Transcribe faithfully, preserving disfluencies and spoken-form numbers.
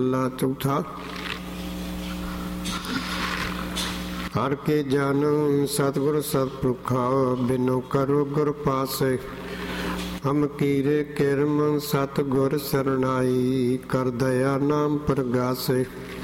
ਲਾ ਚੌਥਾ। ਹਰ ਕੇ ਜਨ ਸਤਿਗੁਰ ਸਤਿਪੁਰਖਾ, ਬਿਨੋ ਕਰੋ ਗੁਰ ਪਾਸੇ। ਹਮ ਕੀਰੇ ਕਿਰਮ ਸਤਿਗੁਰ ਸਰਨਾਈ, ਕਰ ਦਇਆ ਨਾਮ ਪ੍ਰਗਾਸੇ।